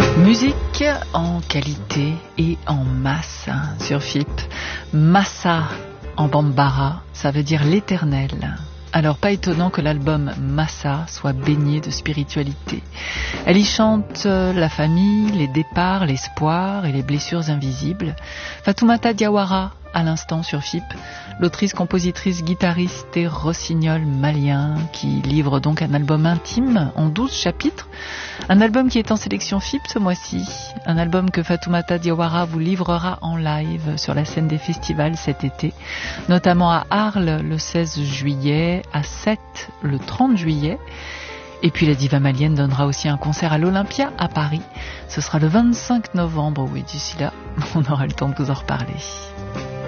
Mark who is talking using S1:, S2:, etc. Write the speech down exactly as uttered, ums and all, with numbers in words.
S1: Musique en qualité et en masse sur F I P. Massa en bambara, ça veut dire l'éternel. Alors pas étonnant que l'album Massa soit baigné de spiritualité. Elle y chante la famille, les départs, l'espoir et les blessures invisibles. Fatoumata Diawara, à l'instant sur F I P, l'autrice, compositrice, guitariste et rossignol malien qui livre donc un album intime en douze chapitres. Un album qui est en sélection F I P ce mois-ci. Un album que Fatoumata Diawara vous livrera en live sur la scène des festivals cet été, notamment à Arles le seize juillet, à Sète le trente juillet. Et puis la diva malienne donnera aussi un concert à l'Olympia à Paris. Ce sera le vingt-cinq novembre. Oui, d'ici là, on aura le temps de vous en reparler.